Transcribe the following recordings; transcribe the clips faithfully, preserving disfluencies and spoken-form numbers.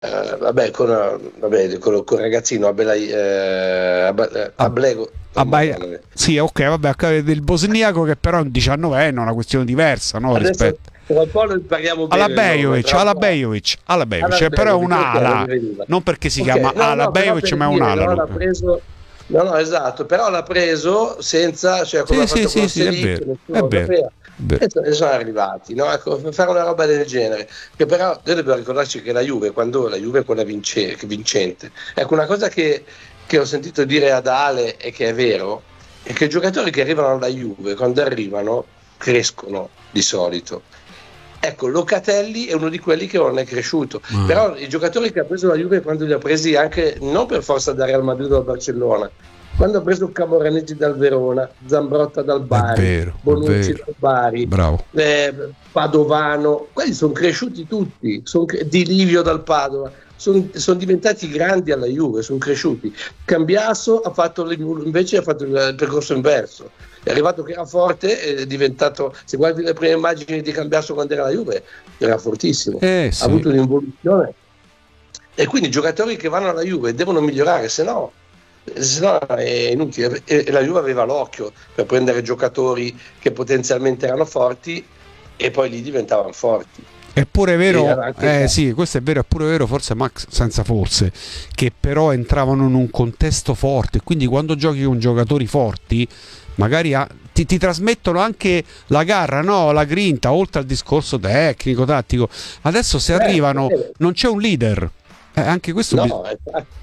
Uh, vabbè, con, vabbè, con, con il ragazzino Abelai, eh, Ab- Ablego. Vabbè, sì, ok, vabbè, del bosniaco che però è un diciannovenne, è una questione diversa, no? Adesso Rispetto tra un po' ne parliamo bene. Alabejovic, Alabejovic, Alabejovic, però è un'ala, non perché si okay, chiama no, Alabejovic, no, ma è dire, un'ala. No, l'ha preso, no, no, esatto, però l'ha preso senza, cioè come sì, ha fatto sì, con sì, sì, è vero, è vero. E sono arrivati, no? Ecco, fare una roba del genere, che però noi dobbiamo ricordarci che la Juve, quando la Juve è quella vince, vincente, ecco, una cosa che, che ho sentito dire ad Ale e che è vero, è che i giocatori che arrivano alla Juve, quando arrivano, crescono di solito. Ecco, Locatelli è uno di quelli che non è cresciuto, mm. però i giocatori che ha preso la Juve, quando li ha presi anche non per forza da Real Madrid o da Barcellona, quando ha preso Camoranesi dal Verona, Zambrotta dal Bari, vero, Bonucci dal Bari, eh, Padovano, quelli sono cresciuti tutti, son, Di Livio dal Padova, sono son diventati grandi alla Juve, sono cresciuti. Cambiasso ha fatto invece ha fatto il percorso inverso, è arrivato che era forte, è diventato, se guardi le prime immagini di Cambiasso quando era alla Juve, era fortissimo, eh, sì. ha avuto un'involuzione, e quindi i giocatori che vanno alla Juve devono migliorare, se no se no è inutile, e la Juve aveva l'occhio per prendere giocatori che potenzialmente erano forti e poi lì diventavano forti. È pure vero, eh, sì, questo è vero, è pure vero, forse Max senza forse, che però entravano in un contesto forte, quindi quando giochi con giocatori forti magari ha, ti, ti trasmettono anche la garra, no? La grinta, oltre al discorso tecnico, tattico. Adesso se arrivano eh, non c'è un leader, eh, anche questo no, bis-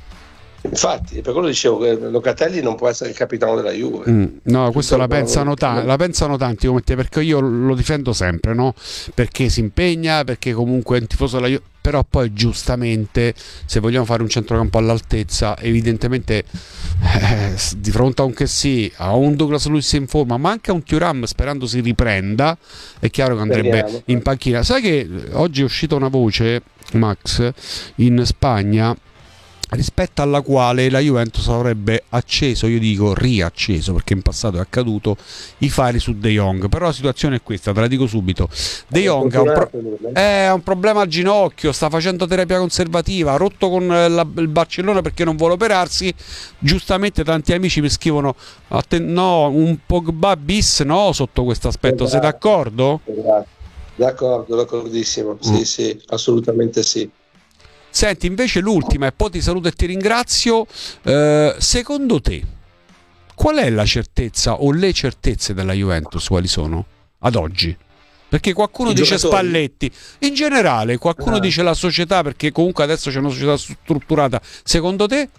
infatti, per quello dicevo che Locatelli non può essere il capitano della Juve. Mm, no, questo la pensano, ta- la pensano tanti come te, perché io lo difendo sempre, no? Perché si impegna, perché comunque è un tifoso della Juve, però poi giustamente se vogliamo fare un centrocampo all'altezza, evidentemente eh, di fronte a un Kessie, a un Douglas Luiz in forma, ma anche a un Thuram sperando si riprenda, è chiaro che andrebbe Speriamo. in panchina. Sai che oggi è uscita una voce, Max, in Spagna, rispetto alla quale la Juventus avrebbe acceso, io dico riacceso perché in passato è accaduto, i fari su De Jong. Però la situazione è questa, te la dico subito. De Jong ha un, pro- eh, un problema al ginocchio, sta facendo terapia conservativa, ha rotto con la, il Barcellona perché non vuole operarsi. Giustamente tanti amici mi scrivono atten- no, un Pogba bis, no, sotto questo aspetto. Sei d'accordo? D'accordo, d'accordissimo, sì, mm. sì, assolutamente sì. Senti, invece l'ultima, e poi ti saluto e ti ringrazio, eh, secondo te qual è la certezza o le certezze della Juventus, quali sono ad oggi? Perché qualcuno I dice giocatori. Spalletti, in generale qualcuno ah. dice la società, perché comunque adesso c'è una società strutturata. Secondo te?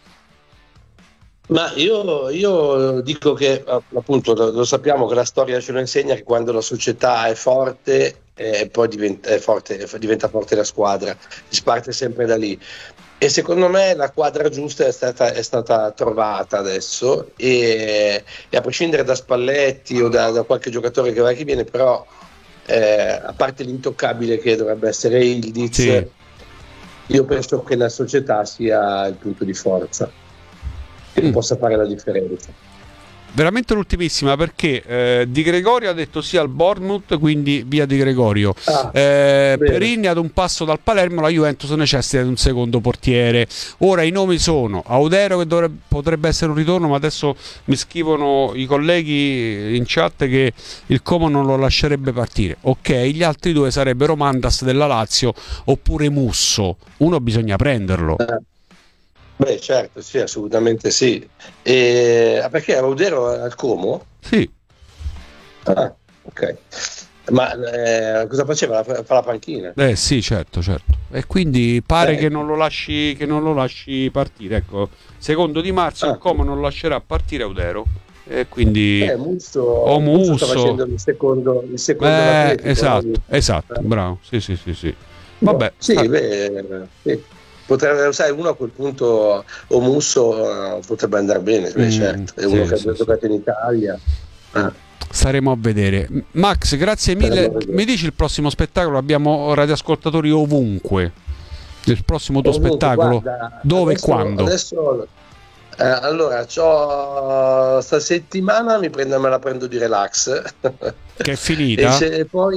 Ma io, io dico che appunto lo, lo sappiamo che la storia ce lo insegna, che quando la società è forte eh, poi diventa, è forte, diventa forte la squadra, si parte sempre da lì, e secondo me la quadra giusta è stata, è stata trovata adesso, e, e a prescindere da Spalletti o da, da qualche giocatore che va che viene, però eh, a parte l'intoccabile che dovrebbe essere Ildiz, sì. Io penso che la società sia il punto di forza che mm. possa fare la differenza. Veramente l'ultimissima, perché eh, Di Gregorio ha detto sì al Bournemouth, quindi via Di Gregorio. ah, eh, Perini ad un passo dal Palermo, la Juventus necessita di un secondo portiere. Ora i nomi sono Audero, che dovrebbe, potrebbe essere un ritorno, ma adesso mi scrivono i colleghi in chat che il Como non lo lascerebbe partire. Ok, gli altri due sarebbero Mandas della Lazio oppure Musso. Uno bisogna prenderlo. ah. Beh, certo, sì, assolutamente sì. E, perché Audero al Como? Sì. Ah, ok. Ma eh, cosa faceva? Fa la panchina? Eh sì, certo, certo. E quindi pare eh. che non lo lasci che non lo lasci partire. Ecco, secondo Di Marzio ah. il Como non lascerà partire Audero. E quindi eh, Musso, o Musso, Musso sta facendo il secondo, il secondo eh, esatto, esatto, bravo. Sì, sì, sì, sì. Vabbè. Sì, ah. beh, sì. Potrebbe, sai, uno a quel punto o Musso uh, potrebbe andare bene, mm, certo, è uno sì, che sì, ha giocato sì. in Italia. Ah. Staremo a vedere. Max, grazie mille. Mi dici il prossimo spettacolo? Abbiamo radioascoltatori ovunque. Il prossimo tuo ovunque, spettacolo? Guarda, dove adesso, e quando? Adesso eh, allora c'ho sta settimana mi prendo, me la prendo di relax. Che è finita? E, se, e poi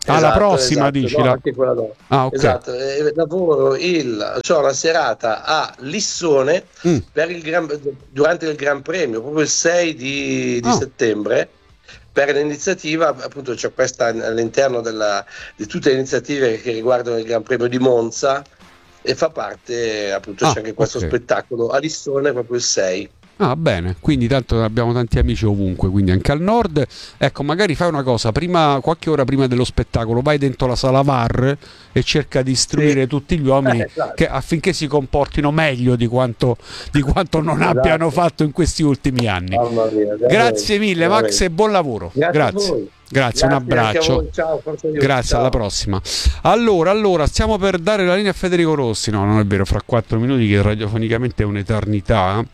Ah, esatto, la prossima esatto, dici? no, La... anche quella no. Ah, ok. Esatto, eh, lavoro il, c'ho una serata a Lissone Mm. per il gran, durante il Gran Premio, proprio il sei di, di Oh. settembre, per l'iniziativa, appunto c'è questa all'interno della, di tutte le iniziative che riguardano il Gran Premio di Monza, e fa parte, appunto, Ah, c'è anche questo ok. spettacolo a Lissone proprio il sei. Ah, bene, quindi tanto abbiamo tanti amici ovunque, quindi anche al nord. Ecco, magari fai una cosa, prima, qualche ora prima dello spettacolo, vai dentro la sala V A R e cerca di istruire Sì. tutti gli uomini Eh, esatto. che, affinché si comportino meglio di quanto, di quanto non Esatto. abbiano fatto in questi ultimi anni. Mamma mia, Grazie mille veramente. Max e buon lavoro. Grazie, Grazie. a voi. Grazie, un Grazie anche a abbraccio. voi. Ciao, forza aiuto. Grazie, Ciao. alla prossima. Allora, allora, stiamo per dare la linea a Federico Rossi. No, non è vero, fra quattro minuti, che radiofonicamente è un'eternità.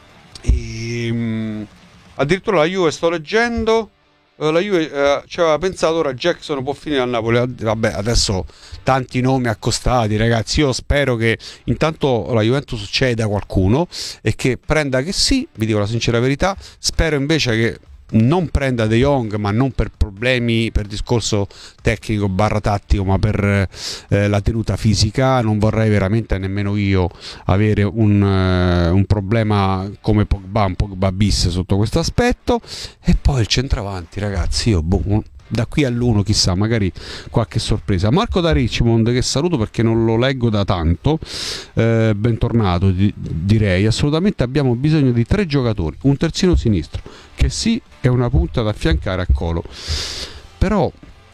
E, mh, addirittura la Juve, sto leggendo, eh, la Juve eh, ci aveva pensato, ora Jackson può finire a Napoli. Ad- Vabbè, adesso tanti nomi accostati, ragazzi. Io spero che intanto la Juventus ceda qualcuno e che prenda, che sì, vi dico la sincera verità. Spero invece che non prenda De Jong, ma non per problemi, per discorso tecnico barra tattico, ma per eh, la tenuta fisica. Non vorrei veramente nemmeno io avere un, eh, un problema come Pogba, un Pogba bis sotto questo aspetto. E poi il centravanti, ragazzi, io boh, da qui all'uno chissà, magari qualche sorpresa. Marco da Richmond, che saluto perché non lo leggo da tanto, eh, bentornato, di, direi. Assolutamente abbiamo bisogno di tre giocatori, un terzino sinistro che sì è una punta da affiancare a Colo, però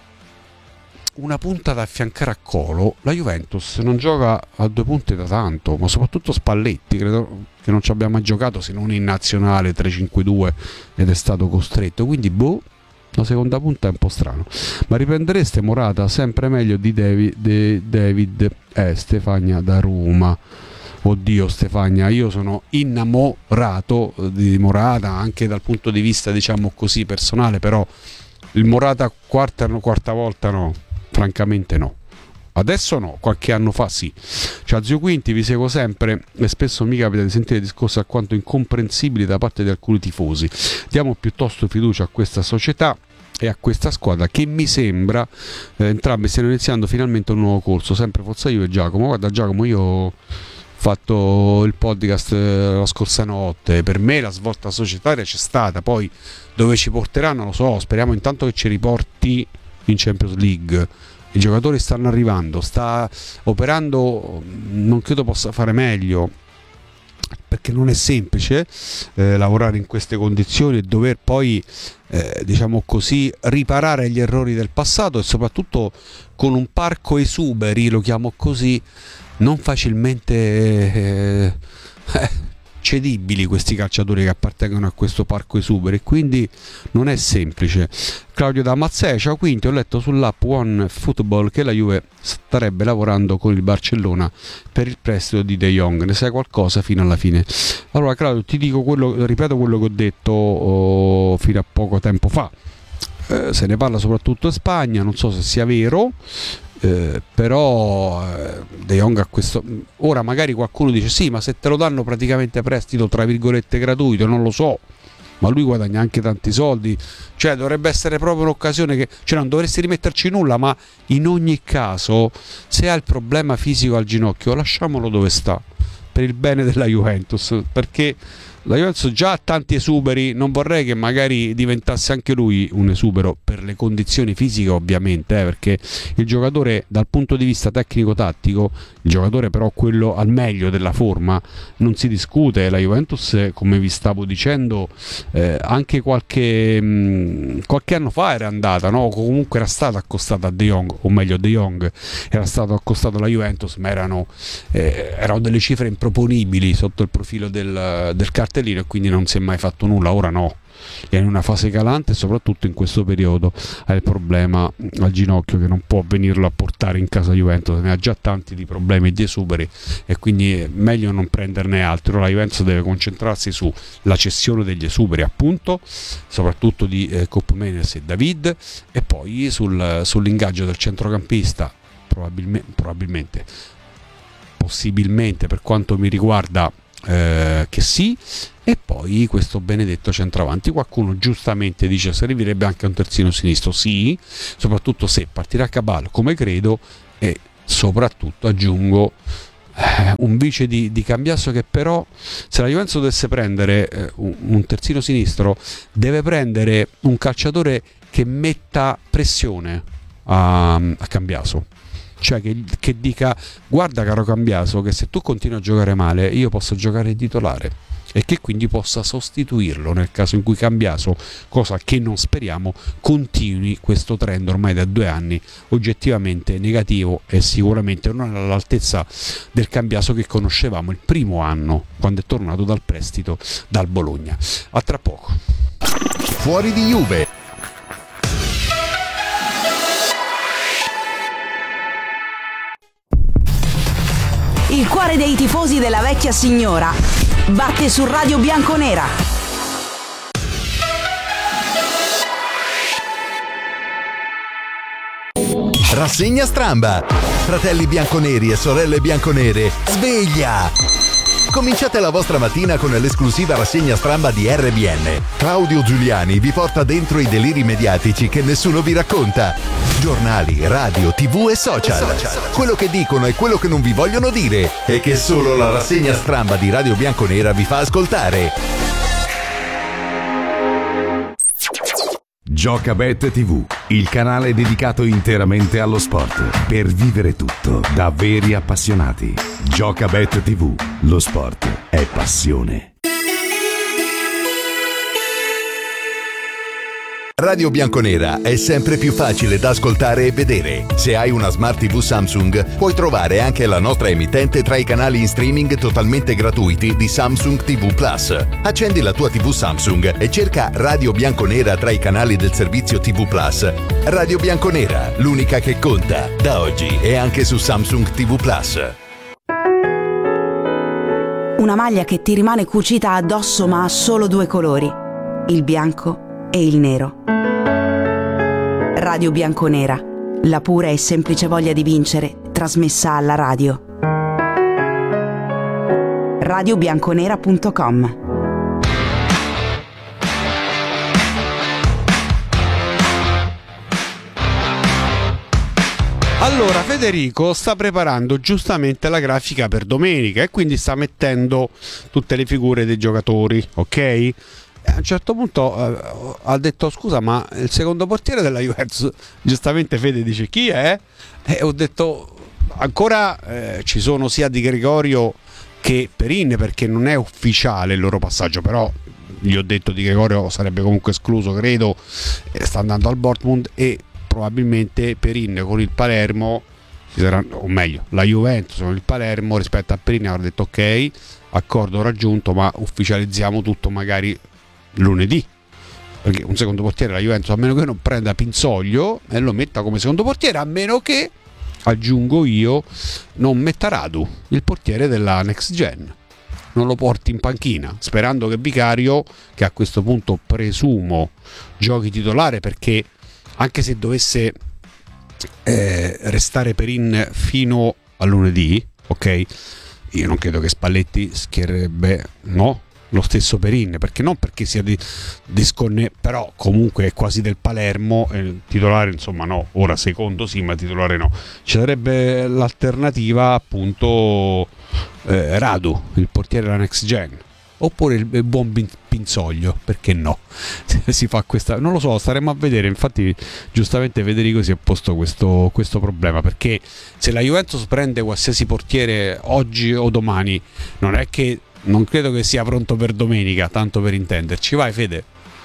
una punta da affiancare a Colo, la Juventus non gioca a due punte da tanto, ma soprattutto Spalletti credo che non ci abbia mai giocato se non in nazionale tre cinque due ed è stato costretto, quindi boh, la seconda punta è un po' strano. Ma riprendereste Morata sempre meglio di David, de David eh, Stefania da Roma. Oddio Stefania, io sono innamorato di Morata anche dal punto di vista, diciamo così, personale, però il Morata quarta, quarta volta no, francamente no. Adesso no, qualche anno fa sì. Ciao zio Quinti, vi seguo sempre e spesso mi capita di sentire discorsi alquanto incomprensibili da parte di alcuni tifosi. Diamo piuttosto fiducia a questa società e a questa squadra che mi sembra eh, entrambi stiano iniziando finalmente un nuovo corso. Sempre Forza Juve e Giacomo. Guarda Giacomo, io ho fatto il podcast eh, la scorsa notte, per me la svolta societaria c'è stata, poi dove ci porterà non lo so, speriamo intanto che ci riporti in Champions League. I giocatori stanno arrivando, sta operando, non credo possa fare meglio, perché non è semplice eh, lavorare in queste condizioni e dover poi eh, diciamo così riparare gli errori del passato, e soprattutto con un parco esuberi, lo chiamo così, non facilmente eh, eh, cedibili questi calciatori che appartengono a questo parco esuberi, quindi non è semplice. Claudio da Mazzè, ciao Quinti, ho letto sull'app One Football che la Juve starebbe lavorando con il Barcellona per il prestito di De Jong, ne sai qualcosa fino alla fine? Allora Claudio, ti dico quello, ripeto quello che ho detto oh, fino a poco tempo fa, eh, se ne parla soprattutto in Spagna, non so se sia vero. Eh, però eh, De Jong a questo, ora magari qualcuno dice sì, ma se te lo danno praticamente prestito tra virgolette gratuito, non lo so, ma lui guadagna anche tanti soldi, cioè dovrebbe essere proprio un'occasione che, cioè non dovresti rimetterci nulla, ma in ogni caso se ha il problema fisico al ginocchio lasciamolo dove sta, per il bene della Juventus, perché la Juventus già ha tanti esuberi, non vorrei che magari diventasse anche lui un esubero per le condizioni fisiche ovviamente, eh, perché il giocatore dal punto di vista tecnico-tattico, il giocatore però quello al meglio della forma, non si discute. La Juventus, come vi stavo dicendo, eh, anche qualche, mh, qualche anno fa era andata, no? Comunque era stata accostata a De Jong, o meglio De Jong era stato accostato alla Juventus, ma erano, eh, erano delle cifre improponibili sotto il profilo del, del cartellino, e quindi non si è mai fatto nulla. Ora no, è in una fase calante e soprattutto in questo periodo ha il problema al ginocchio che non può venirlo a portare in casa Juventus, ne ha già tanti di problemi e di esuberi, e quindi è meglio non prenderne altro. La Juventus deve concentrarsi sulla cessione degli esuberi, appunto, soprattutto di eh, Koopmeiners e David, e poi sul, sull'ingaggio del centrocampista, probabilmente, probabilmente possibilmente per quanto mi riguarda eh, che sì, e poi questo benedetto centravanti. Qualcuno giustamente dice servirebbe anche un terzino sinistro, sì, soprattutto se partirà a cavallo come credo, e soprattutto aggiungo eh, un vice di, di Cambiaso, che però se la Juventus dovesse prendere eh, un, un terzino sinistro deve prendere un calciatore che metta pressione a, a Cambiaso, cioè che, che dica guarda caro Cambiaso che se tu continui a giocare male io posso giocare titolare, e che quindi possa sostituirlo nel caso in cui Cambiaso, cosa che non speriamo, continui questo trend ormai da due anni oggettivamente negativo e sicuramente non all'altezza del Cambiaso che conoscevamo il primo anno quando è tornato dal prestito dal Bologna. A tra poco. Fuori di Juve. Il cuore dei tifosi della vecchia signora batte su Radio Bianconera. Rassegna Stramba. Fratelli bianconeri e sorelle bianconere, sveglia! Cominciate la vostra mattina con l'esclusiva rassegna Stramba di R B N. Claudio Giuliani vi porta dentro i deliri mediatici che nessuno vi racconta. Giornali, radio, tv e social. Quello che dicono e quello che non vi vogliono dire e che solo la rassegna Stramba di Radio Bianconera vi fa ascoltare. Giocabet tivù, il canale dedicato interamente allo sport, per vivere tutto da veri appassionati. Giocabet tivù, lo sport è passione. Radio Bianconera è sempre più facile da ascoltare e vedere. Se hai una Smart tivù Samsung, puoi trovare anche la nostra emittente tra i canali in streaming totalmente gratuiti di Samsung tivù Plus. Accendi la tua tivù Samsung e cerca Radio Bianconera tra i canali del servizio tivù Plus. Radio Bianconera, l'unica che conta, da oggi e anche su Samsung tivù Plus. Una maglia che ti rimane cucita addosso ma ha solo due colori, il bianco e il nero. Radio Bianconera, la pura e semplice voglia di vincere, trasmessa alla radio. radio bianconera punto com. Allora, Federico sta preparando giustamente la grafica per domenica e quindi sta mettendo tutte le figure dei giocatori, ok? A un certo punto eh, ha detto scusa, ma il secondo portiere della Juventus, giustamente Fede dice chi è? E ho detto ancora eh, ci sono sia Di Gregorio che Perin, perché non è ufficiale il loro passaggio, però gli ho detto Di Gregorio sarebbe comunque escluso, credo, eh, sta andando al Dortmund, e probabilmente Perin con il Palermo ci saranno, o meglio la Juventus con il Palermo rispetto a Perin avrà detto ok, accordo raggiunto, ma ufficializziamo tutto magari lunedì, perché un secondo portiere la Juventus, a meno che non prenda Pinzoglio e lo metta come secondo portiere, a meno che, aggiungo io, non metta Radu, il portiere della Next Gen, non lo porti in panchina, sperando che Vicario, che a questo punto presumo giochi titolare, perché anche se dovesse eh, restare Perin fino a lunedì, ok, io non credo che Spalletti schiererebbe, no, lo stesso Perin, perché non perché sia di, disconne, però comunque è quasi del Palermo, eh, titolare insomma no, ora secondo sì, ma titolare no. Ci sarebbe l'alternativa appunto eh, Radu, il portiere della Next Gen, oppure il, il buon Pinzoglio, perché no? Si fa questa, non lo so, staremo a vedere. Infatti giustamente Federico si è posto questo, questo problema, perché se la Juventus prende qualsiasi portiere oggi o domani, non è che non credo che sia pronto per domenica, tanto per intenderci. Vai Fede.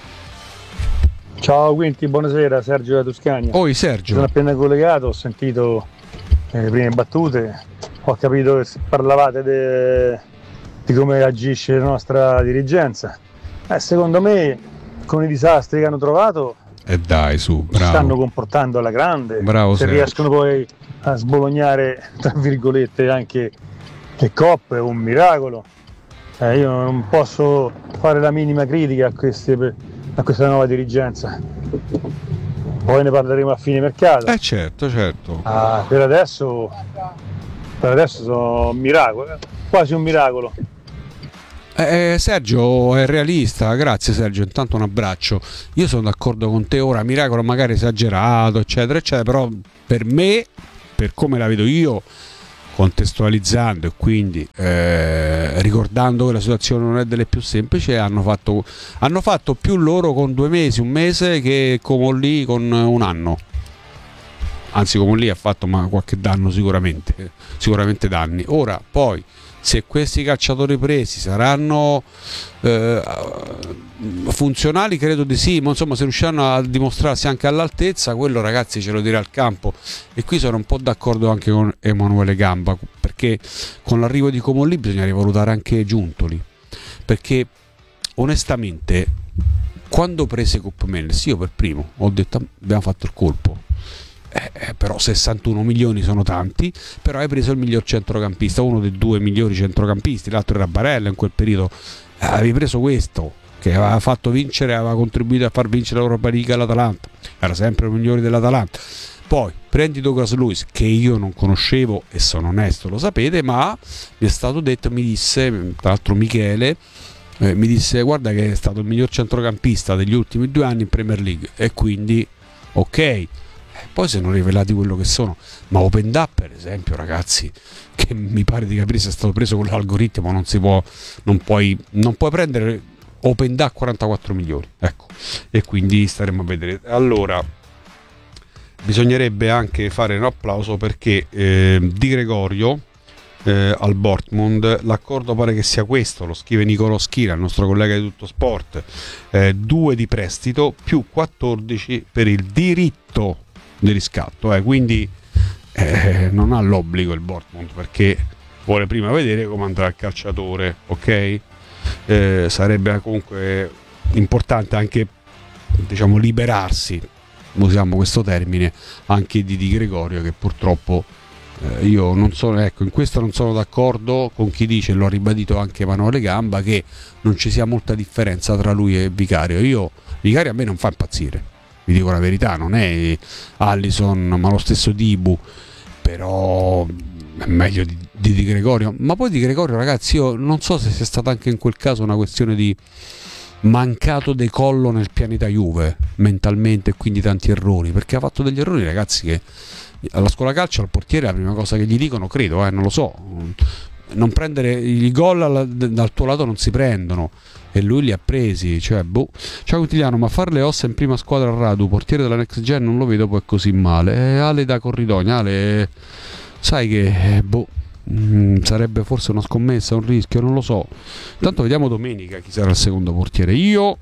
Ciao Quinti, buonasera, Sergio da Toscania. Oi Sergio. Sono appena collegato, ho sentito le prime battute, ho capito che parlavate de, di come agisce la nostra dirigenza. Eh, secondo me con i disastri che hanno trovato e eh dai su, bravo, si stanno comportando alla grande. Bravo, se Sergio. Riescono poi a sbolognare tra virgolette anche le coppe, è un miracolo. Eh, io non posso fare la minima critica a, queste, a questa nuova dirigenza. Poi ne parleremo a fine mercato. Eh certo, certo. Ah, per adesso per adesso sono un miracolo, quasi un miracolo. Eh, Sergio è realista, grazie Sergio, intanto un abbraccio. Io sono d'accordo con te, ora Miracolo magari esagerato eccetera eccetera, però per me, per come la vedo io, contestualizzando e quindi eh, ricordando che la situazione non è delle più semplici, hanno fatto, hanno fatto più loro con due mesi, un mese, che Comolli con un anno. Anzi, Comolli ha fatto ma qualche danno sicuramente, sicuramente danni. Ora poi, se questi calciatori presi saranno eh, funzionali, credo di sì, ma insomma se riusciranno a dimostrarsi anche all'altezza, quello ragazzi ce lo dirà il campo. E qui sono un po' d'accordo anche con Emanuele Gamba, perché con l'arrivo di Comolli bisogna rivalutare anche Giuntoli, perché onestamente quando prese Cup Mendes io per primo ho detto abbiamo fatto il colpo. Eh, però sessantuno milioni sono tanti, però hai preso il miglior centrocampista, uno dei due migliori centrocampisti, l'altro era Barella in quel periodo, eh, avevi preso questo che aveva fatto vincere, aveva contribuito a far vincere l'Europa League all'Atalanta, era sempre il migliore dell'Atalanta. Poi prendi Douglas Luiz, che io non conoscevo e sono onesto, lo sapete, ma mi è stato detto, mi disse, tra l'altro Michele eh, mi disse guarda che è stato il miglior centrocampista degli ultimi due anni in Premier League, e quindi ok. Poi si sono rivelati quello che sono, ma OpenDAP per esempio ragazzi, che mi pare di capire sia stato preso con l'algoritmo, non si può, non puoi, non puoi prendere OpenDAP quarantaquattro milioni, ecco, e quindi staremo a vedere. Allora bisognerebbe anche fare un applauso perché eh, Di Gregorio eh, al Dortmund, l'accordo pare che sia questo, lo scrive Nicolò Schira, il nostro collega di Tutto Sport, eh, due di prestito più quattordici per il diritto di riscatto, eh. Quindi eh, non ha l'obbligo il Dortmund, perché vuole prima vedere come andrà il calciatore, ok? Eh, sarebbe comunque importante anche, diciamo, liberarsi, usiamo questo termine, anche di Di Gregorio, che purtroppo eh, io non sono, ecco, in questo non sono d'accordo con chi dice, l'ho ribadito anche Emanuele Gamba, che non ci sia molta differenza tra lui e Vicario. Io Vicario a me non fa impazzire, vi dico la verità, non è Alisson ma lo stesso Dibu, però è meglio di, di Di Gregorio. Ma poi Di Gregorio ragazzi, io non so se sia stata anche in quel caso una questione di mancato decollo nel pianeta Juve mentalmente, e quindi tanti errori, perché ha fatto degli errori ragazzi che alla scuola calcio al portiere la prima cosa che gli dicono, credo, eh, non lo so, non prendere i gol dal tuo lato, non si prendono, e lui li ha presi, cioè boh. Ciao Quintiliano, ma fare le ossa in prima squadra a Radu, portiere della Next Gen, non lo vedo poi così male. eh, Ale da Corridonia, Ale, sai che eh, boh, mh, sarebbe forse una scommessa, un rischio, non lo so. Intanto vediamo domenica chi sarà il secondo portiere. Io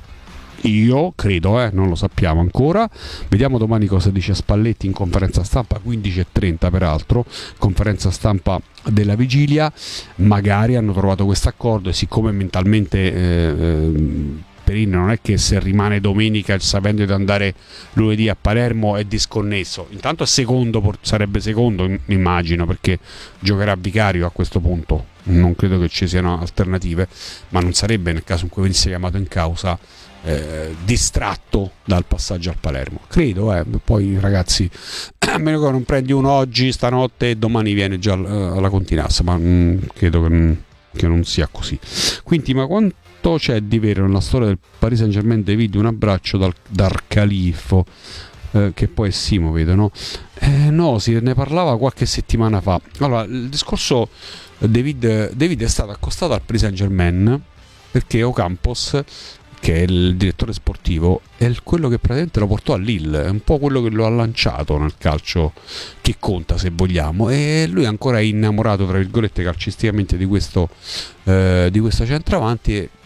Io credo, eh, non lo sappiamo ancora. Vediamo domani cosa dice Spalletti in conferenza stampa, quindici e trenta peraltro, conferenza stampa della vigilia. Magari hanno trovato questo accordo, e siccome mentalmente eh, Perin non è che se rimane domenica sapendo di andare lunedì a Palermo è disconnesso. Intanto è secondo, sarebbe secondo immagino, perché giocherà Vicario a questo punto, non credo che ci siano alternative, ma non sarebbe, nel caso in cui venisse chiamato in causa, Eh, distratto dal passaggio al Palermo, credo, eh. Poi ragazzi, a meno che non prendi uno oggi, stanotte, e domani viene già alla Continassa, ma mh, credo che, che non sia così. Quindi, ma quanto c'è di vero nella storia del Paris Saint Germain? David, un abbraccio dal, dal Califfo, eh, che poi è Simo, vedo, no? Eh, no, si ne parlava qualche settimana fa. Allora, il discorso, David, David è stato accostato al Paris Saint Germain perché Ocampos, che è il direttore sportivo, è quello che praticamente lo portò a Lille, è un po' quello che lo ha lanciato nel calcio che conta, se vogliamo, e lui è ancora innamorato, tra virgolette, calcisticamente di questo eh, di questo centravanti, e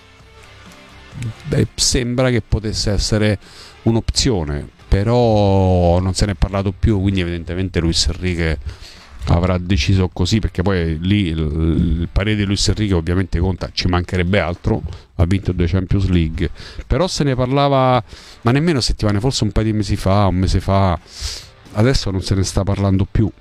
beh, sembra che potesse essere un'opzione, però non se ne è parlato più, quindi evidentemente Luis Enrique avrà deciso così, perché poi lì il, il parere di Luis Enrique ovviamente conta, ci mancherebbe altro, ha vinto due Champions League, però se ne parlava, ma nemmeno settimane, forse un paio di mesi fa, un mese fa, adesso non se ne sta parlando più.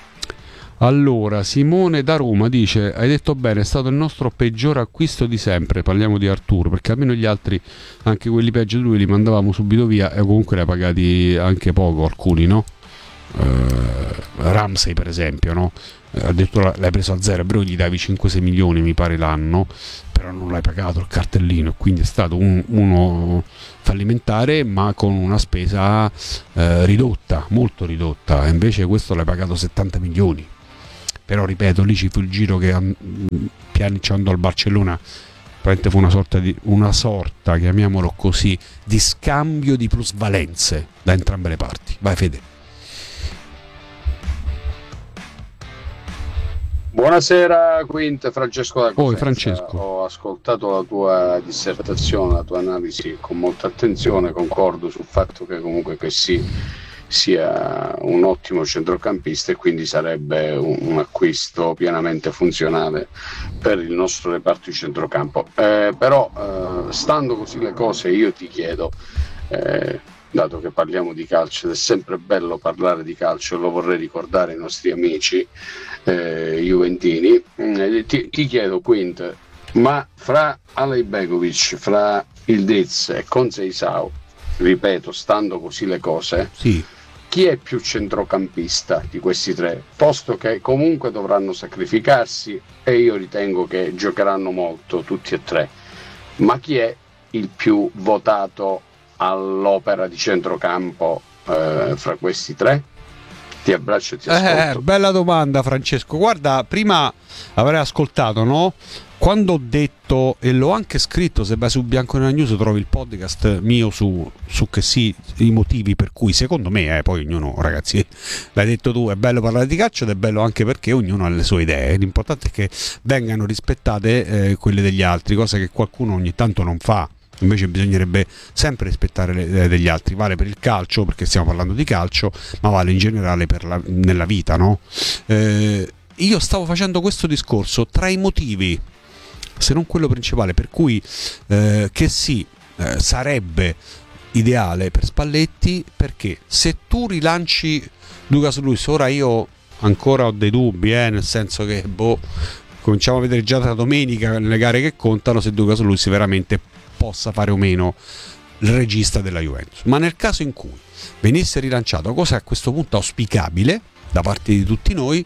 Allora, Simone da Roma dice: hai detto bene, è stato il nostro peggior acquisto di sempre, parliamo di Arturo, perché almeno gli altri, anche quelli peggio di lui, li mandavamo subito via, e comunque li ha pagati anche poco alcuni, no? eh, Ramsey per esempio, no? Eh, addirittura l'hai preso a zero, però gli davi cinque sei milioni mi pare l'anno, però non l'hai pagato il cartellino, quindi è stato un, uno fallimentare ma con una spesa eh, ridotta, molto ridotta, e invece questo l'hai pagato settanta milioni. Però ripeto, lì ci fu il giro che um, Pjanic andò al Barcellona, praticamente fu una sorta di una sorta, chiamiamolo così, di scambio di plusvalenze da entrambe le parti. Vai Fede. Buonasera Quint, Francesco da Cosenza. Oh, Francesco. Ho ascoltato la tua dissertazione, la tua analisi con molta attenzione, concordo sul fatto che comunque che sì, sia un ottimo centrocampista e quindi sarebbe un, un acquisto pienamente funzionale per il nostro reparto di centrocampo. Eh, però eh, stando così le cose io ti chiedo, eh, dato che parliamo di calcio ed è sempre bello parlare di calcio, lo vorrei ricordare ai nostri amici eh, juventini, eh, ti, ti chiedo Quint, ma fra Alejbegovic, fra Ildiz e Conceição, ripeto, stando così le cose, sì, chi è più centrocampista di questi tre? Posto che comunque dovranno sacrificarsi e io ritengo che giocheranno molto tutti e tre, ma chi è il più votato all'opera di centrocampo eh, fra questi tre? Ti abbraccio e ti ascolto. Eh, bella domanda Francesco, guarda, prima avrei ascoltato, no? Quando ho detto, e l'ho anche scritto, se vai su Bianconera News trovi il podcast mio su, su che sì, i motivi per cui secondo me, eh, poi ognuno, ragazzi, l'hai detto tu, è bello parlare di calcio ed è bello anche perché ognuno ha le sue idee, l'importante è che vengano rispettate eh, quelle degli altri, cosa che qualcuno ogni tanto non fa. Invece bisognerebbe sempre rispettare le idee degli altri, vale per il calcio perché stiamo parlando di calcio, ma vale in generale per la, nella vita, no? Eh, io stavo facendo questo discorso tra i motivi, se non quello principale, per cui eh, che sì, eh, sarebbe ideale per Spalletti, perché se tu rilanci Douglas Luiz, ora io ancora ho dei dubbi, eh, nel senso che boh, cominciamo a vedere già tra domenica nelle gare che contano se Douglas Luiz veramente possa fare o meno il regista della Juventus, ma nel caso in cui venisse rilanciato, cosa a questo punto auspicabile da parte di tutti noi,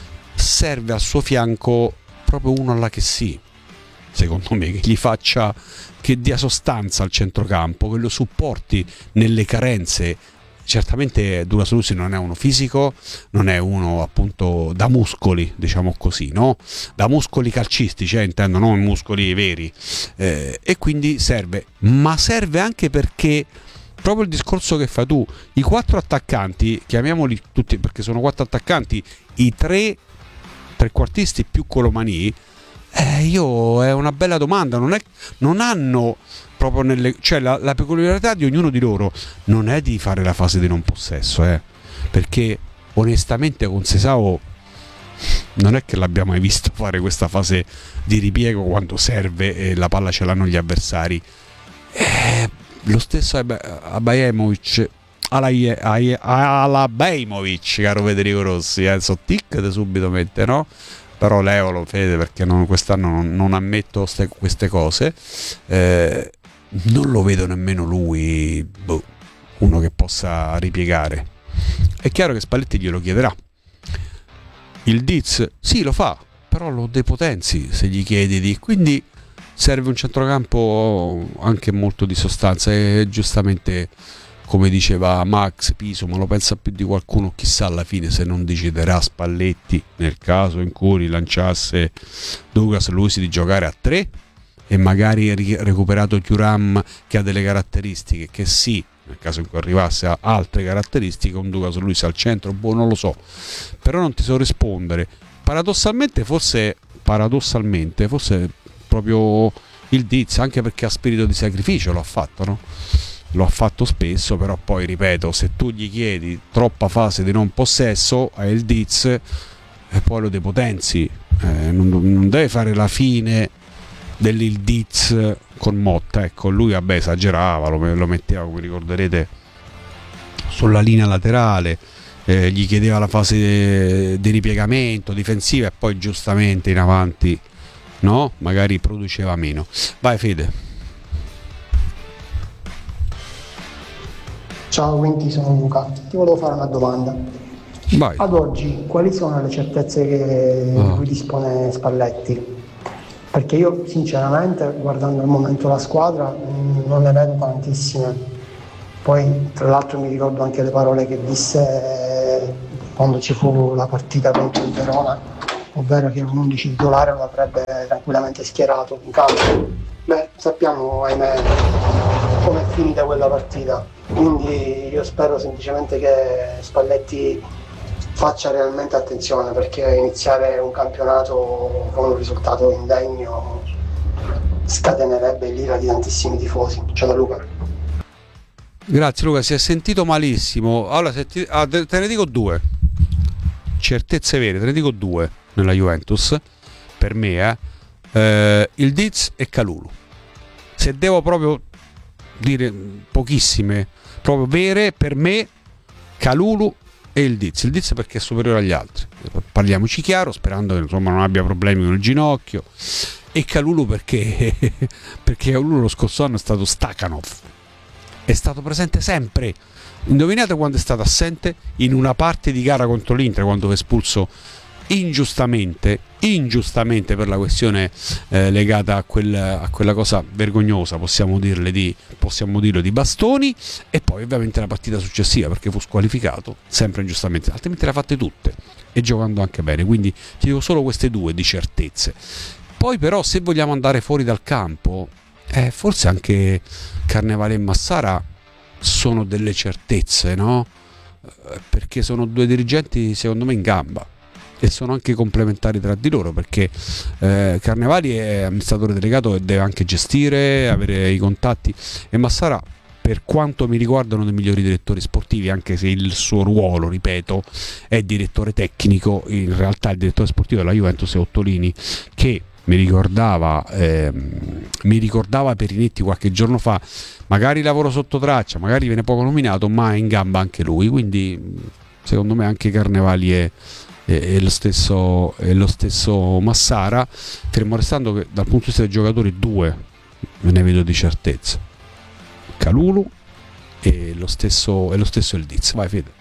serve al suo fianco proprio uno alla che sì, secondo me, che gli faccia, che dia sostanza al centrocampo, che lo supporti nelle carenze. Certamente Douglas Luiz non è uno fisico, non è uno appunto da muscoli, diciamo così, no? Da muscoli calcistici, eh, intendo, non muscoli veri, eh, e quindi serve, ma serve anche perché proprio il discorso che fai tu, i quattro attaccanti, chiamiamoli tutti perché sono quattro attaccanti, i tre trequartisti più Colomani, eh, io è una bella domanda, non è, non hanno proprio nelle, cioè la, la peculiarità di ognuno di loro non è di fare la fase di non possesso, eh, perché onestamente con Sesao non è che l'abbiamo mai visto fare questa fase di ripiego quando serve e la palla ce l'hanno gli avversari. Eh, lo stesso Abajemovic, Alabejmovic, caro Federico Rossi, eh, so tic subito mette, no? Però levalo Fede perché non, quest'anno non, non ammetto ste, queste cose, eh, non lo vedo nemmeno lui, boh, uno che possa ripiegare. È chiaro che Spalletti glielo chiederà. Il Diz sì lo fa, però lo depotenzi se gli chiedi di, quindi serve un centrocampo anche molto di sostanza e giustamente, come diceva Max Piso, ma lo pensa più di qualcuno, chissà alla fine se non deciderà Spalletti, nel caso in cui rilanciasse Douglas Luiz, di giocare a tre e magari ri- recuperato Thuram che ha delle caratteristiche, che sì, nel caso in cui arrivasse a altre caratteristiche, un Douglas Luiz al centro, boh, non lo so, però non ti so rispondere. Paradossalmente forse paradossalmente forse proprio il Diz, anche perché ha spirito di sacrificio, lo ha fatto, no? Lo ha fatto spesso, però poi ripeto, se tu gli chiedi troppa fase di non possesso a il Diz e poi lo depotenzi, eh, non, non deve fare la fine dell'il Diz con Motta, ecco, lui vabbè esagerava, lo, lo metteva, come ricorderete, sulla linea laterale, eh, gli chiedeva la fase di ripiegamento difensiva e poi giustamente in avanti, no? Magari produceva meno. Vai Fede. Ciao, quindi sono Luca. Ti volevo fare una domanda. Vai. Ad oggi quali sono le certezze che oh. cui dispone Spalletti? Perché io sinceramente, guardando al momento la squadra, mh, non ne vedo tantissime. Poi tra l'altro mi ricordo anche le parole che disse eh, quando ci fu la partita contro il Verona, ovvero che un undici titolare lo avrebbe tranquillamente schierato in campo. Beh, sappiamo ahimè come è finita quella partita, quindi io spero semplicemente che Spalletti faccia realmente attenzione, perché iniziare un campionato con un risultato indegno scatenerebbe l'ira di tantissimi tifosi. Ciao da Luca. Grazie Luca, si è sentito malissimo. Allora, se ti, ah, te ne dico due certezze vere, te ne dico due nella Juventus per me, eh. Eh, il Diz e Kalulu. Se devo proprio dire pochissime proprio vere, per me Kalulu e il Diz. Il Diz perché è superiore agli altri, parliamoci chiaro, sperando che insomma non abbia problemi con il ginocchio, e Kalulu perché perché Kalulu lo scorso anno è stato Stakhanov, è stato presente sempre. Indovinate quando è stato assente? In una parte di gara contro l'Inter, quando fu espulso ingiustamente ingiustamente per la questione eh, legata a, quel, a quella cosa vergognosa, possiamo dirle di possiamo dirlo di Bastoni, e poi ovviamente la partita successiva perché fu squalificato sempre ingiustamente, altrimenti le ha fatte tutte e giocando anche bene. Quindi ti dico solo queste due di certezze. Poi però se vogliamo andare fuori dal campo, eh, forse anche Carnevale e Massara sono delle certezze, no? Eh, perché sono due dirigenti secondo me in gamba e sono anche complementari tra di loro, perché eh, Carnevali è amministratore delegato e deve anche gestire, avere i contatti, e Massara, per quanto mi riguarda, uno dei migliori direttori sportivi, anche se il suo ruolo, ripeto, è direttore tecnico. In realtà il direttore sportivo della Juventus è Ottolini, che mi ricordava ehm, mi ricordava Perinetti qualche giorno fa, magari lavoro sotto traccia, magari viene poco nominato, ma è in gamba anche lui. Quindi secondo me anche Carnevali è e lo stesso, e lo stesso Massara, fermo restando che dal punto di vista dei giocatori due me ne vedo di certezza: Kalulu e lo stesso, e lo stesso il Diz. Vai Fede.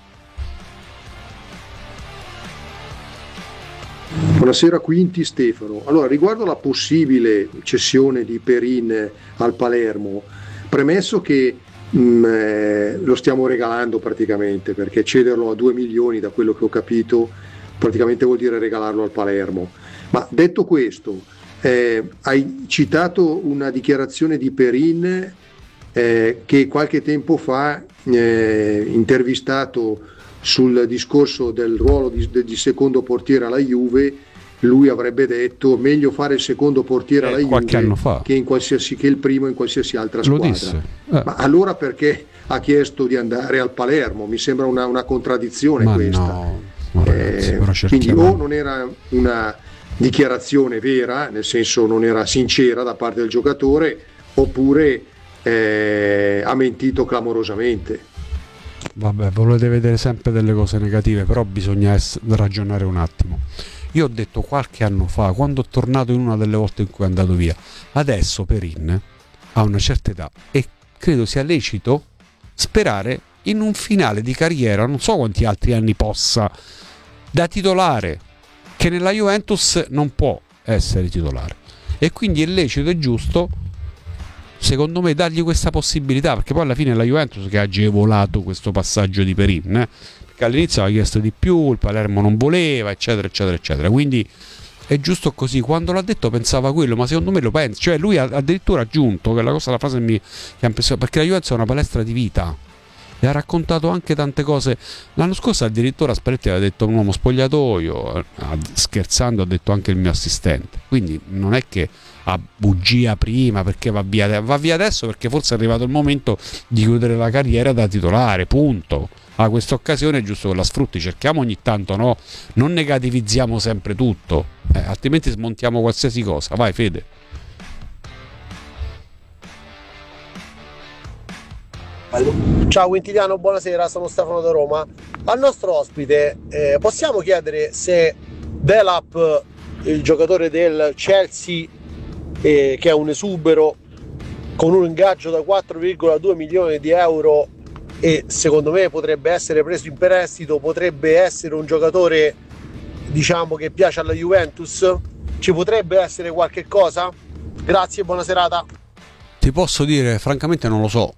Buonasera Quinti, Stefano. Allora, riguardo la possibile cessione di Perin al Palermo, premesso che mh, eh, lo stiamo regalando praticamente, perché cederlo a due milioni, da quello che ho capito, praticamente vuol dire regalarlo al Palermo. Ma detto questo, eh, hai citato una dichiarazione di Perin eh, che qualche tempo fa, eh, intervistato sul discorso del ruolo di, di secondo portiere alla Juve, lui avrebbe detto meglio fare il secondo portiere alla eh, Juve anno fa. Che, in qualsiasi, che il primo in qualsiasi altra squadra. Lo disse. Eh. Ma allora perché ha chiesto di andare al Palermo? Mi sembra una, una contraddizione. Ma questa. No. Eh, quindi o non era una dichiarazione vera, nel senso non era sincera da parte del giocatore, oppure eh, ha mentito clamorosamente. Vabbè, volete vedere sempre delle cose negative, però bisogna ess- ragionare un attimo. Io ho detto qualche anno fa, quando ho tornato in una delle volte in cui è andato via, adesso Perin ha una certa età e credo sia lecito sperare in un finale di carriera, non so quanti altri anni possa, da titolare, che nella Juventus non può essere titolare, e quindi è lecito e giusto secondo me dargli questa possibilità, perché poi alla fine è la Juventus che ha agevolato questo passaggio di Perin, eh? Perché all'inizio aveva chiesto di più, il Palermo non voleva, eccetera eccetera eccetera, quindi è giusto così. Quando l'ha detto pensava quello, ma secondo me lo pensa, cioè lui ha addirittura aggiunto, che la cosa, la frase mi che ha pensato, perché la Juventus è una palestra di vita, e ha raccontato anche tante cose. L'anno scorso addirittura Spalletti aveva detto un uomo spogliatoio, scherzando ha detto anche il mio assistente, quindi non è che a bugia prima perché va via, va via adesso perché forse è arrivato il momento di chiudere la carriera da titolare, punto. A questa occasione è giusto che la sfrutti, cerchiamo ogni tanto, no, non negativizziamo sempre tutto, eh, altrimenti smontiamo qualsiasi cosa. Vai Fede. Ciao Quintiliano, buonasera, sono Stefano da Roma. Al nostro ospite eh, possiamo chiedere se Delap, il giocatore del Chelsea, eh, che è un esubero con un ingaggio da quattro virgola due milioni di euro, e secondo me potrebbe essere preso in prestito, potrebbe essere un giocatore, diciamo, che piace alla Juventus? Ci potrebbe essere qualche cosa? Grazie, buona serata. Ti posso dire, francamente non lo so.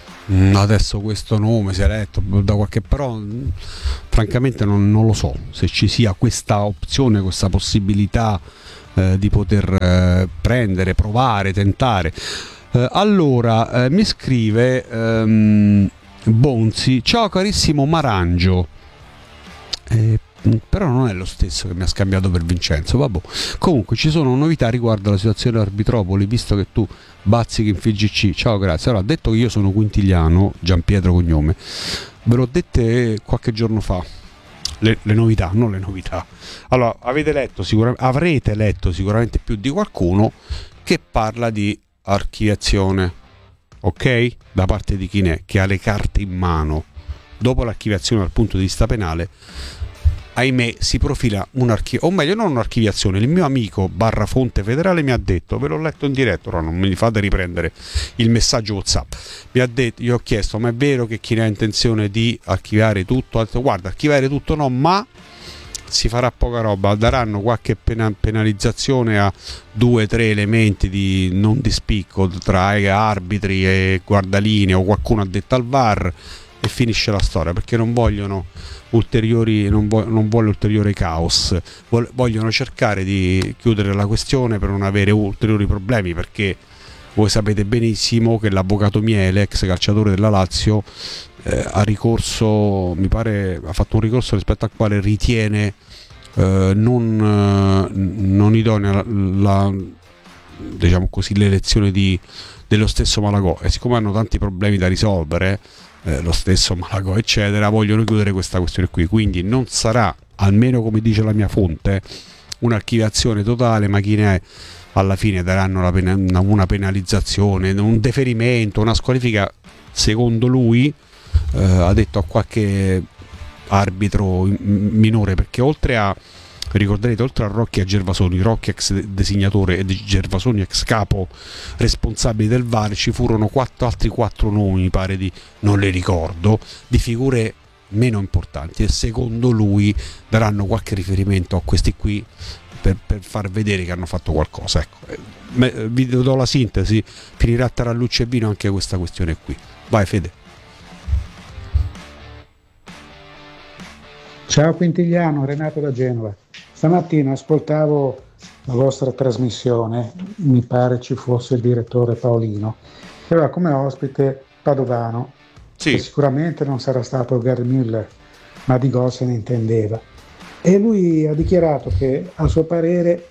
Adesso questo nome si è letto da qualche, però francamente non, non lo so se ci sia questa opzione, questa possibilità eh, di poter eh, prendere, provare, tentare. Eh, allora eh, mi scrive ehm, Bonzi: ciao carissimo Marangio, eh, però non è lo stesso che mi ha scambiato per Vincenzo. Vabbè, comunque ci sono novità riguardo alla situazione Arbitropoli, visto che tu bazzichi in F G C. Ciao, grazie. Allora, detto che io sono quintiliano, Giampietro cognome, ve l'ho dette qualche giorno fa le, le novità, non le novità. Allora, avete letto sicuramente, avrete letto sicuramente più di qualcuno che parla di archiviazione, ok? Da parte di chi ne è, che ha le carte in mano. Dopo l'archiviazione dal punto di vista penale, ahimè, si profila un'archiviazione, o meglio non un'archiviazione. Il mio amico barra fonte federale mi ha detto, ve l'ho letto in diretta, ora non mi fate riprendere il messaggio WhatsApp, mi ha detto, io ho chiesto, ma è vero che chi ne ha intenzione di archiviare tutto? Ha detto, guarda, archiviare tutto no, ma si farà poca roba, daranno qualche pena- penalizzazione a due o tre elementi di non di spicco tra arbitri e guardalinee o qualcuno addetto al V A R, e finisce la storia, perché non vogliono ulteriori, non, vo- non vuole ulteriore caos, Vol- vogliono cercare di chiudere la questione per non avere ulteriori problemi, perché voi sapete benissimo che l'avvocato Miele, ex calciatore della Lazio, eh, ha ricorso, mi pare ha fatto un ricorso rispetto al quale ritiene eh, non, eh, non idonea la, la, diciamo così, l'elezione di, dello stesso Malagò, e siccome hanno tanti problemi da risolvere, Eh, lo stesso Malagò eccetera, vogliono chiudere questa questione qui, quindi non sarà, almeno come dice la mia fonte, un'archiviazione totale, ma chi ne è alla fine daranno la pena, una penalizzazione, un deferimento, una squalifica, secondo lui, eh, ha detto a qualche arbitro minore, perché oltre a, ricorderete, oltre a Rocchi e a Gervasoni, Rocchi ex designatore e Gervasoni ex capo responsabili del V A R, ci furono quattro, altri quattro nomi, mi pare, di, non le ricordo, di figure meno importanti, e secondo lui daranno qualche riferimento a questi qui per, per far vedere che hanno fatto qualcosa. Ecco, vi do la sintesi, finirà a tarallucce e vino anche questa questione qui. Vai Fede. Ciao Quintiliano, Renato da Genova. Stamattina ascoltavo la vostra trasmissione, mi pare ci fosse il direttore Paolino, e aveva come ospite Padovano, sì, che sicuramente non sarà stato Gary Müller, ma di gol se ne intendeva. E lui ha dichiarato che a suo parere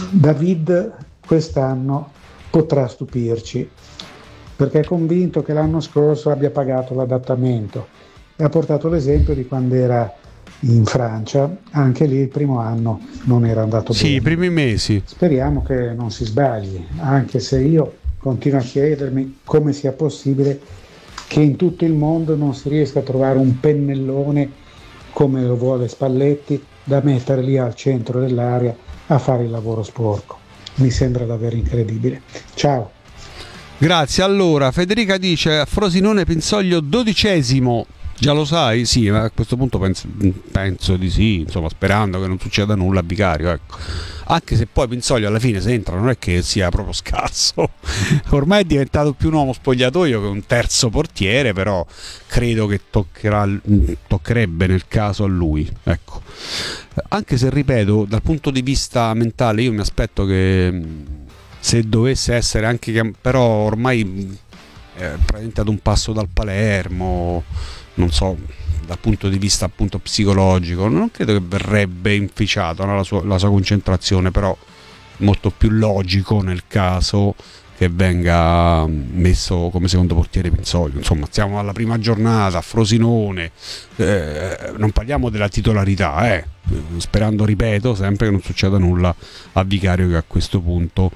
David quest'anno potrà stupirci, perché è convinto che l'anno scorso abbia pagato l'adattamento, e ha portato l'esempio di quando era in Francia, anche lì il primo anno non era andato sì, bene. Sì, i primi mesi. Speriamo che non si sbagli, anche se io continuo a chiedermi come sia possibile che in tutto il mondo non si riesca a trovare un pennellone come lo vuole Spalletti da mettere lì al centro dell'area a fare il lavoro sporco. Mi sembra davvero incredibile. Ciao. Grazie. Allora, Federica dice: a Frosinone Pinsoglio dodicesimo. Già lo sai? Sì, ma a questo punto penso, penso di sì, insomma, sperando che non succeda nulla a Vicario, ecco. Anche se poi Pinsoglio alla fine, se entra, non è che sia proprio scarso. Ormai è diventato più un uomo spogliatoio che un terzo portiere, però credo che toccherà, toccherebbe nel caso a lui, ecco. Anche se, ripeto, dal punto di vista mentale io mi aspetto che, se dovesse essere anche, però ormai è praticamente ad un passo dal Palermo, non so, dal punto di vista appunto psicologico, non credo che verrebbe inficiato, no, la, sua, la sua concentrazione, però molto più logico nel caso che venga messo come secondo portiere Pinsoglio. Insomma, siamo alla prima giornata a Frosinone, eh, non parliamo della titolarità, eh, sperando, ripeto, sempre che non succeda nulla a Vicario, che a questo punto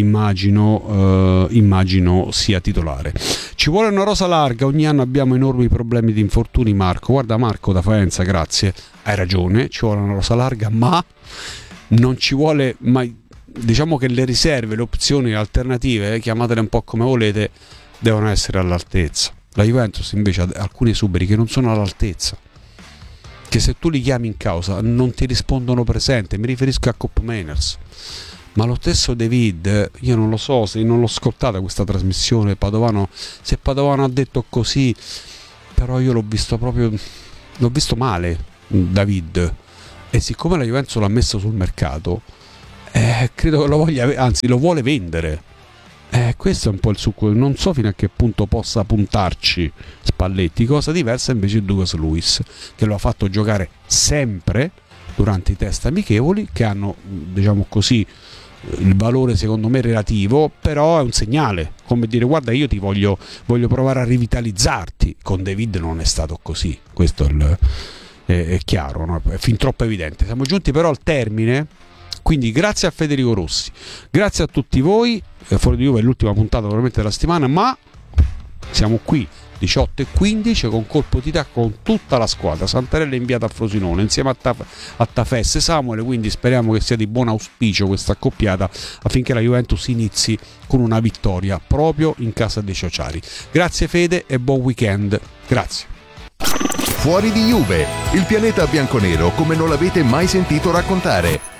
immagino, eh, immagino sia titolare. Ci vuole una rosa larga, ogni anno abbiamo enormi problemi di infortuni. Marco, guarda, Marco da Faenza, grazie, hai ragione, ci vuole una rosa larga, ma non ci vuole mai. Diciamo che le riserve, le opzioni, le alternative, eh, chiamatele un po' come volete, devono essere all'altezza. La Juventus invece ha alcuni esuberi che non sono all'altezza, che se tu li chiami in causa non ti rispondono presente. Mi riferisco a Cop Manners, ma lo stesso David, io non lo so se non l'ho ascoltata questa trasmissione Padovano, se Padovano ha detto così, però io l'ho visto proprio, l'ho visto male David, e siccome la Juventus l'ha messo sul mercato, eh, credo che lo voglia, anzi lo vuole vendere. Eh, questo è un po' il succo. Non so fino a che punto possa puntarci Spalletti. Cosa diversa invece Douglas Luiz, che lo ha fatto giocare sempre durante i test amichevoli, che hanno, diciamo così, il valore secondo me relativo, però è un segnale, come dire guarda io ti voglio, voglio provare a rivitalizzarti. Con David non è stato così, questo è, il, è, è chiaro, no? È fin troppo evidente. Siamo giunti però al termine. Quindi grazie a Federico Rossi, grazie a tutti voi. Fuori di Juve è l'ultima puntata veramente della settimana, ma siamo qui diciotto e quindici con colpo di tacco con tutta la squadra. Santarelli è inviata a Frosinone insieme a, Taf- a Tafesse e Samuele, quindi speriamo che sia di buon auspicio questa accoppiata affinché la Juventus inizi con una vittoria proprio in casa dei Ciociari. Grazie Fede e buon weekend. Grazie. Fuori di Juve, il pianeta bianconero come non l'avete mai sentito raccontare.